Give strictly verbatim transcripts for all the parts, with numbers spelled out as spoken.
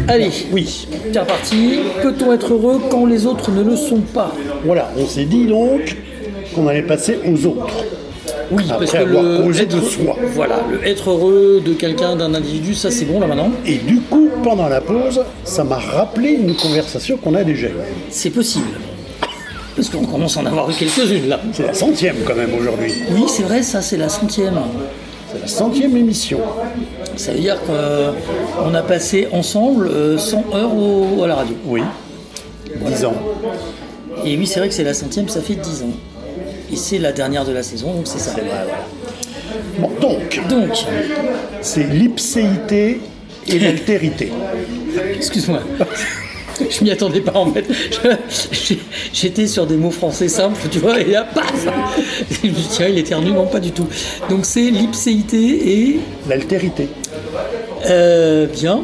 Allez, Oui. c'est reparti. Peut-on être heureux quand les autres ne le sont pas? Voilà, on s'est dit donc qu'on allait passer aux autres. Oui, Après parce que avoir le causé être, de soi. Voilà, le être heureux de quelqu'un, d'un individu, ça c'est bon là maintenant. Et du coup, pendant la pause, ça m'a rappelé une conversation qu'on a déjà eue. C'est possible. Parce qu'on commence à en avoir eu quelques-unes là. C'est la centième quand même aujourd'hui. Oui, c'est vrai, ça c'est la centième. C'est la centième émission. Ça veut dire qu'on a passé ensemble euh, cent heures au- à la radio. Oui. Dix ans. Et oui, c'est vrai que c'est la centième, ça fait dix ans. Et c'est la dernière de la saison, donc c'est ça. C'est vrai, voilà. Bon, donc, Donc, c'est l'ipséité et l'altérité. excuse-moi. Je m'y attendais pas en fait. Je- J'étais sur des mots français simples, tu vois, et là, paf. Je me suis dit, tiens, il éternue, non, pas du tout. Donc c'est l'ipséité et. L'altérité. Euh, bien.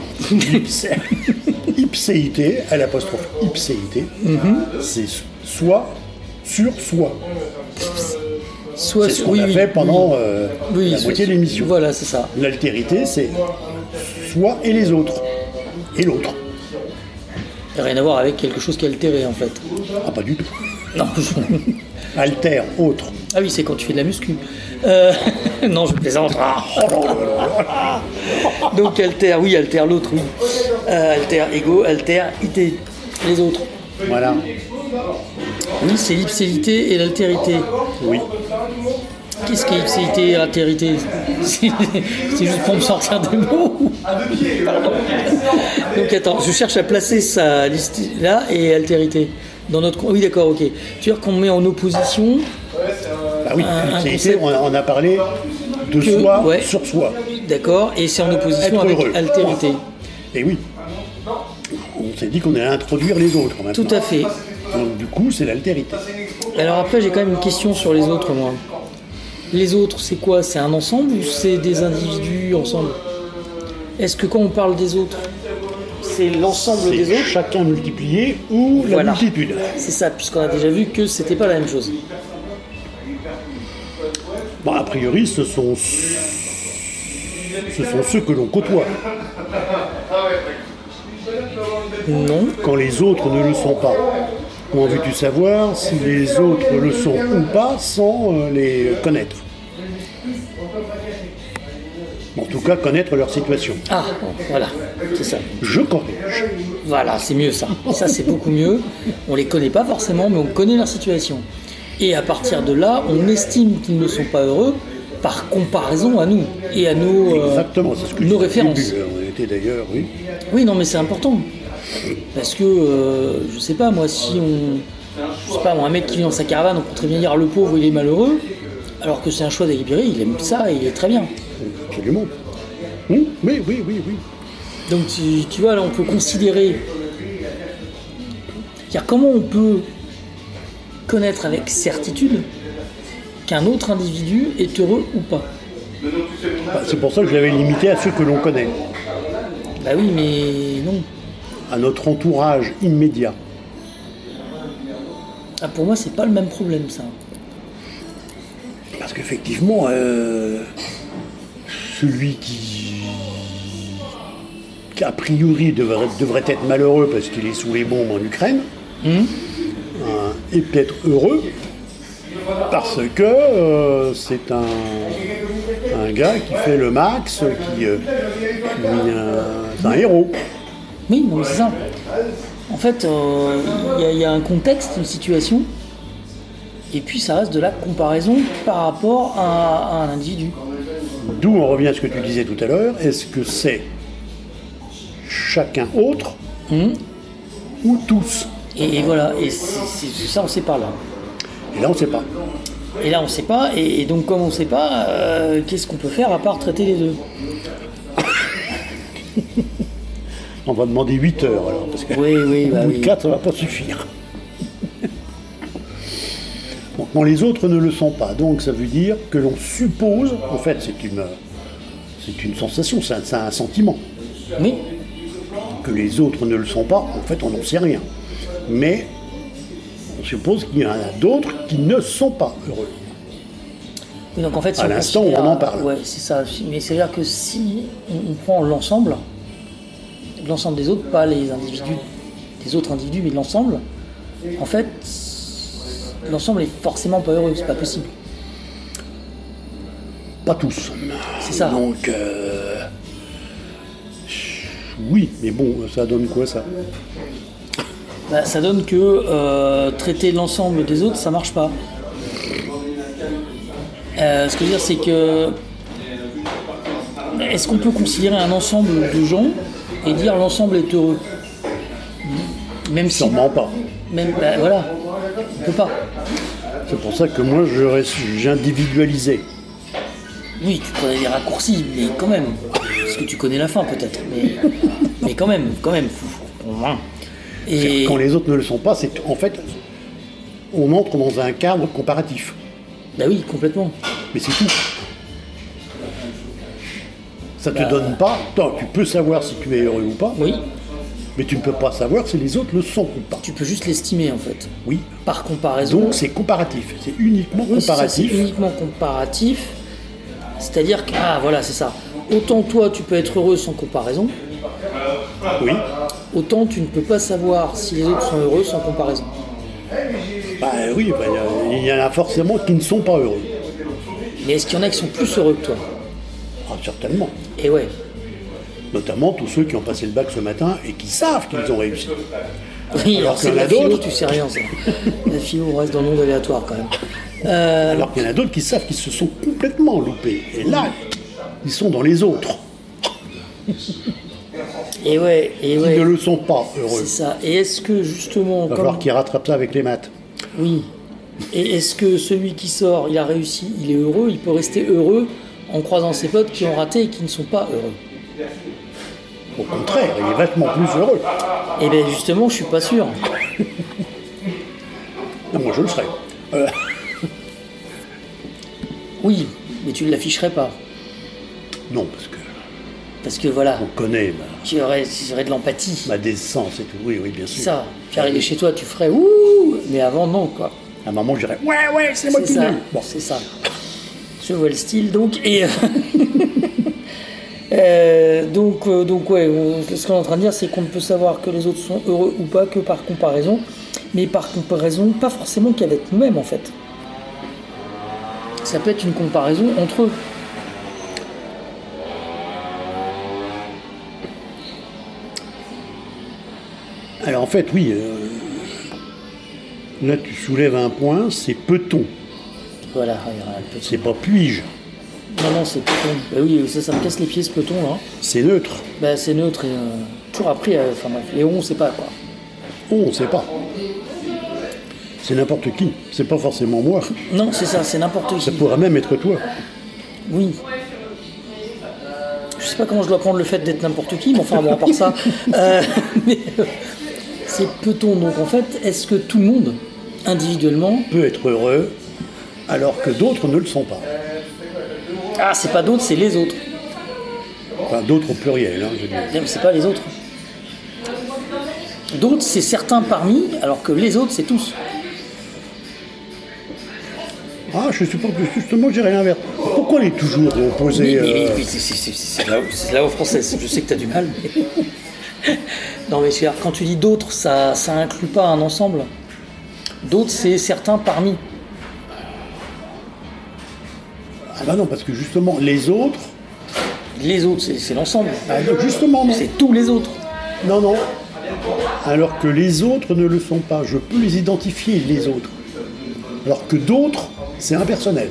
Ipséité, à l'apostrophe ipséité, c'est soi sur soi. Soit C'est ce qu'on oui, a oui, fait pendant euh, oui, la soit- moitié de l'émission. Voilà, c'est ça. L'altérité, c'est soi et les autres. Et l'autre. Rien à voir avec quelque chose qui est altéré en fait. Ah, pas du tout. Non, je- Alter, autre. Ah oui, c'est quand tu fais de la muscu. Euh, Non, je plaisante. Ah. Donc alter, oui, alter l'autre, oui. Euh, alter ego, alter ité, les autres. Voilà. Oui, c'est l'ipséité et l'altérité. Oui. Qu'est-ce qu'est ipséité et altérité? C'est c'est juste pour me sortir des mots. Pardon. Donc attends, je cherche à placer ça liste là et altérité. Dans notre... Oui, d'accord, ok. Tu veux dire qu'on met en opposition. Bah oui, Un- un l'ipséité, concept on a, on a parlé de que- soi ouais. sur soi. D'accord, et c'est en opposition Être avec heureux. altérité. Et oui. On s'est dit qu'on allait introduire les autres maintenant. Tout à fait. Donc du coup, c'est l'altérité. Alors après, j'ai quand même une question sur les autres, moi. Les autres, c'est quoi? C'est un ensemble ou c'est des individus ensemble? Est-ce que quand on parle des autres, c'est l'ensemble C'est des autres? chacun multiplié ou la Voilà. multitude. C'est ça, puisqu'on a déjà vu que c'était pas la même chose. Bon, a priori, ce sont, ce sont ceux que l'on côtoie. Non. Quand les autres ne le sont pas. Comment veux-tu savoir si les autres le sont ou pas sans euh, les connaître? En tout cas, connaître leur situation. Ah, bon, voilà, c'est ça. Je corrige. Voilà, c'est mieux ça. Ça, c'est beaucoup mieux. On les connaît pas forcément, mais on connaît leur situation. Et à partir de là, on estime qu'ils ne sont pas heureux par comparaison à nous et à nos, euh, Exactement, c'est ce que nos je disais au références. début. On était d'ailleurs, oui. Oui, non, mais c'est important. Parce que, euh, je sais pas, moi, si on. Je sais pas, moi, un mec qui vit dans sa caravane, on peut très bien dire le pauvre, il est malheureux, alors que c'est un choix d'Aguirre, il aime ça et il est très bien. Absolument. Hum, oui, oui, oui, oui. Donc, tu, tu vois, là, on peut considérer. C'est-à-dire, comment on peut connaître avec certitude qu'un autre individu est heureux ou pas? Bah, c'est pour ça que je l'avais limité à ceux que l'on connaît, Bah oui, mais non. à notre entourage immédiat. Ah, pour moi, c'est pas le même problème, ça. Parce qu'effectivement, euh, celui qui, qui a priori devrait, devrait être malheureux parce qu'il est sous les bombes en Ukraine, Hum hein, est peut-être heureux parce que euh, c'est un, un gars qui fait le max, qui, euh, qui, euh, c'est un héros. Oui, non, mais c'est ça. En fait, euh, il y, a- il y a un contexte, une situation, et puis ça reste de la comparaison par rapport à, à un individu. D'où on revient à ce que tu disais tout à l'heure, est-ce que c'est chacun autre Hum ou tous? Et, et voilà, et c'est c'est- ça, on sait pas là. Et là, on ne sait pas. Et là, on sait pas, et, et donc comme on sait pas, euh, qu'est-ce qu'on peut faire à part traiter les deux? On va demander huit heures alors, parce que Oui, oui, bah au bout oui. de quatre, ça ne va pas suffire. Bon, quand les autres ne le sont pas, donc ça veut dire que l'on suppose, en fait c'est une, c'est une sensation, c'est un, c'est un sentiment, Oui, que les autres ne le sont pas, en fait on n'en sait rien. Mais on suppose qu'il y en a d'autres qui ne sont pas heureux. Et donc en fait, si À on l'instant, considère- on en parle. Ouais, c'est ça. Mais c'est-à-dire que si on, on prend l'ensemble, l'ensemble des autres, pas les individus, les autres individus, mais l'ensemble, en fait, l'ensemble est forcément pas heureux, c'est pas possible. Pas tous. C'est ça. Donc, euh, oui, mais bon, ça donne quoi ça? Bah, ça donne que euh, traiter l'ensemble des autres, ça marche pas. Euh, ce que je veux dire, c'est que est-ce qu'on peut considérer un ensemble de gens et dire l'ensemble est heureux? Même si. Sûrement pas. Même, bah, voilà, on peut pas. C'est pour ça que moi, je reste- j'individualisais. Oui, tu prenais des raccourcis, mais quand même. Parce que tu connais la fin peut-être, mais, mais quand même, quand même. faut- faut- au moins. Et Quand les autres ne le sont pas, c'est en fait, on entre dans un cadre comparatif. bah oui, complètement. Mais c'est tout. Ça te Bah. donne pas. Toi, tu peux savoir si tu es heureux ou pas, Oui, mais tu ne peux pas savoir si les autres le sont ou pas. tu peux juste l'estimer en fait. Oui. Par comparaison. Donc c'est comparatif. C'est uniquement Oui, c'est ça, comparatif. c'est uniquement comparatif. C'est-à-dire que, ah voilà, c'est ça. Autant toi, tu peux être heureux sans comparaison, Oui. autant tu ne peux pas savoir si les autres sont heureux sans comparaison. Bah oui, bah, il y a- il y en a forcément qui ne sont pas heureux. Mais est-ce qu'il y en a qui sont plus heureux que toi? Ah, certainement. Et ouais. Notamment tous ceux qui ont passé le bac ce matin et qui savent qu'ils ont réussi. Oui, Alors alors c'est qu'il y de en a la philo, d'autres. tu sais rien ça. La philo reste dans le monde aléatoire quand même. Euh, Alors qu'il y en a d'autres qui savent qu'ils se sont complètement loupés. Et là, ils sont dans les autres. et ouais, et Ils ouais. ne le sont pas heureux. C'est ça. Et est-ce que justement, Il va comme... falloir qu'ils rattrapent ça avec les maths. Oui. Et est-ce que celui qui sort, il a réussi, il est heureux, il peut rester heureux en croisant ses potes qui ont raté et qui ne sont pas heureux? Au contraire, il est vachement plus heureux. Eh bien justement, je suis pas sûr. Non, moi, je le serais. Euh, Oui, mais tu ne l'afficherais pas. non, parce que Parce que voilà, on connaît ma, tu aurais, tu aurais de l'empathie. ma décence et tout. Oui, oui, bien sûr. C'est ça. Tu arrives chez toi, tu ferais ouh, mais avant non quoi. À un moment, je dirais ouais, ouais, c'est moi C'est qui ça. l'ai. Bon, C'est ça. Je vois le style donc et. euh, euh, donc, euh, donc ouais, on- ce qu'on est en train de dire, c'est qu'on ne peut savoir que les autres sont heureux ou pas que par comparaison, mais par comparaison, pas forcément qu'avec nous-mêmes en fait. Ça peut être une comparaison entre eux. alors en fait, oui. euh, là, tu soulèves un point, c'est peut-on. Voilà, regarde, le peloton. C'est pas puis-je. Non, non, c'est peloton. Bah oui, ça, ça me casse les pieds ce peloton là. C'est neutre. Bah c'est neutre et euh, toujours après, euh, enfin bref, Léon, on sait pas quoi. Oh, on ne sait pas. C'est n'importe qui. C'est pas forcément moi. Non, c'est ça, c'est n'importe qui. Ça pourrait même être toi. Oui. Je sais pas comment je dois prendre le fait d'être n'importe qui, mais enfin bon, à part ça. euh, mais, euh, c'est peut-on donc en fait, est-ce que tout le monde, individuellement, Peut être heureux, alors que d'autres ne le sont pas. ah c'est pas d'autres, c'est les autres. Enfin, d'autres au pluriel. Hein, je veux dire. Non, mais c'est pas les autres. D'autres, c'est certains parmi, alors que les autres, c'est tous. Ah, je suppose que justement, je dirais l'inverse. Pourquoi on est toujours opposé Oui, mais, euh, mais c'est- c'est- c'est- c'est là où- c'est là où française. Je sais que tu as du mal. Mais... non, mais je veux dire, quand tu dis d'autres, ça ça inclut pas un ensemble. D'autres, c'est certains parmi. Ah bah non, parce que justement, les autres... Les autres, c'est c'est l'ensemble. Ah, donc justement, non. C'est tous les autres. Non, non. Alors que les autres ne le sont pas. Je peux les identifier, les autres. Alors que d'autres, c'est impersonnel.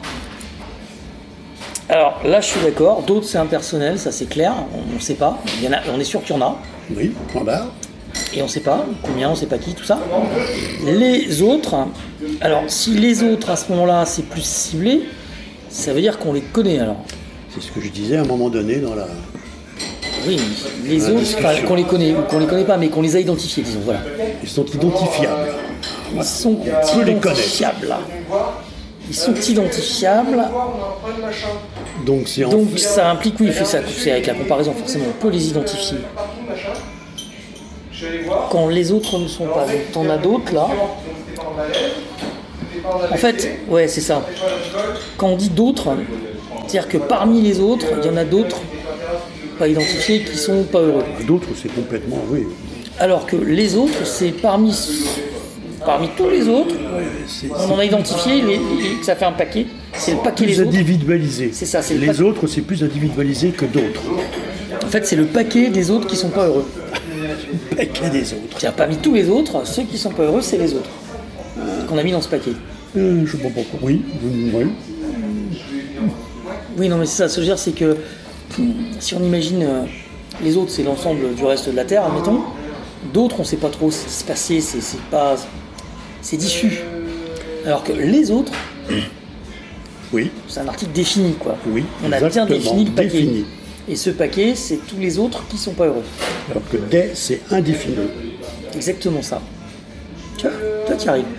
Alors là, je suis d'accord. D'autres, c'est impersonnel, ça c'est clair. On ne sait pas. Il y en a, on est sûr qu'il y en a. Oui, point barre. Et on ne sait pas combien, on ne sait pas qui, tout ça. Les autres, alors si les autres à ce moment-là c'est plus ciblé, ça veut dire qu'on les connaît alors. C'est ce que je disais à un moment donné dans la... Oui, les La autres, discussion. enfin, qu'on les connaît ou qu'on les connaît pas, mais qu'on les a identifiés, disons, voilà. Ils sont identifiables. Ils sont peut les connaître. identifiables. Ils sont identifiables, Donc c'est en donc fait... ça implique, oui, ça, c'est avec la comparaison, forcément, on peut les identifier. Quand les autres ne sont pas. Donc t'en as d'autres là. En fait, ouais, c'est ça. Quand on dit d'autres, c'est-à-dire que parmi les autres, il y en a d'autres pas identifiés qui sont pas heureux. D'autres, c'est complètement, oui. Alors que les autres, c'est parmi, parmi tous les autres, C'est, on en a identifié, les, les- que ça fait un paquet, c'est le paquet plus des autres. individualisé. C'est ça, c'est le Les paquet. autres, c'est plus individualisé que d'autres. En fait, c'est le paquet des autres qui sont pas heureux. Paquet des autres. C'est-à-dire, parmi tous les autres, ceux qui sont pas heureux, c'est les autres. Qu'on a mis dans ce paquet. Euh, je sais pas pourquoi. Oui, oui. Oui, non, mais c'est ça, ce que je veux dire, c'est que hum, si on imagine euh, les autres, c'est l'ensemble du reste de la Terre, admettons. D'autres, on sait pas trop ce qui se passait, c'est, c'est pas. C'est diffus. Alors que les autres, Oui, c'est un article défini, quoi. oui. On a bien exactement, défini le paquet. défini. Et ce paquet, c'est tous les autres qui sont pas heureux. Alors que des, c'est indéfini. Exactement ça. Tu vois, toi tu y arrives.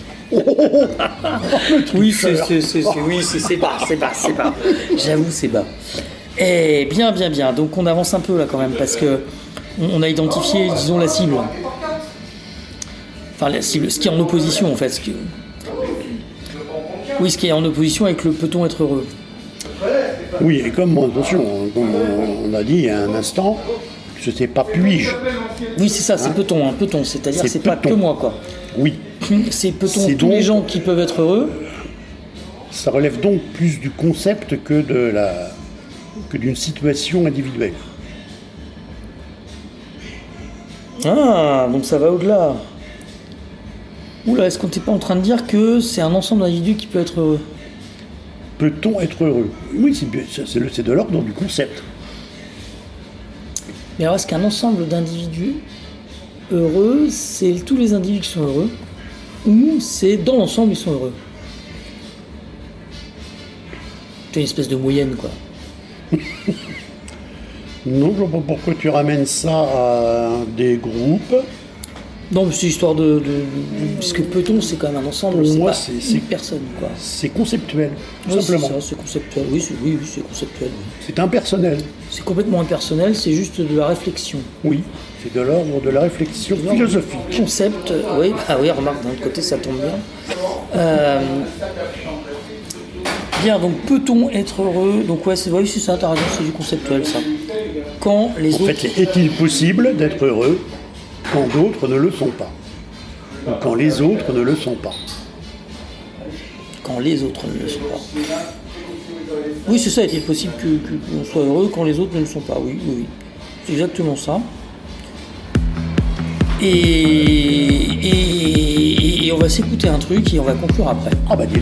Oui, c'est, c'est, c'est, c'est- oui, c'est, c'est bas, c'est bas, c'est bas. J'avoue, c'est bas. Et bien, bien, bien. Donc on avance un peu là quand même parce que on, on a identifié, disons, la cible. Enfin, la cible, ce qui est en opposition en fait. Ce qui- Oui, ce qui est en opposition avec le peut-on être heureux. Oui, et comme, attention, comme on on a dit il y a un instant, je sais pas puis-je. Oui, c'est ça, c'est peut-on, hein, peut-on. C'est-à-dire, C'est c'est pas peut-on. que moi, quoi. Oui, C'est peut-on C'est tous donc- les gens qui peuvent être heureux. ça relève donc plus du concept que de la que d'une situation individuelle. Ah, donc ça va au-delà. Oula, est-ce qu'on n'est pas en train de dire que c'est un ensemble d'individus qui peut être heureux? Peut-on être heureux? Oui, c'est, c'est, le- c'est de l'ordre du concept. Mais alors, est-ce qu'un ensemble d'individus heureux, c'est tous les individus qui sont heureux? Ou c'est dans l'ensemble, ils sont heureux? C'est une espèce de moyenne, quoi. Non, je vois pas pourquoi tu ramènes ça à des groupes. Non, mais c'est histoire de, de, de- Parce que peut-on, c'est quand même un ensemble, Pour c'est moi, pas c'est- une c'est- personne, quoi. C'est conceptuel, tout Oui, c'est simplement. ça, c'est conceptuel. Oui, c'est, oui, oui, c'est conceptuel. oui. C'est impersonnel. C'est complètement impersonnel, c'est juste de la réflexion. Oui, c'est de l'ordre de la réflexion Non, philosophique. Concept, euh, oui, bah oui, remarque, d'un autre côté, ça tombe bien. Euh, bien, donc peut-on être heureux? Donc ouais, c'est, oui, c'est ça, t'as raison, c'est du conceptuel, ça. Quand les En autres... fait, est-il possible d'être heureux quand d'autres ne le sont pas? Ou quand les autres ne le sont pas? Quand les autres ne le sont pas. Oui, c'est ça, est-il possible que, que- qu'on soit heureux quand les autres ne le sont pas? Oui, oui, oui. C'est exactement ça. Et, et, et on va s'écouter un truc et on va conclure après. Ah bah dis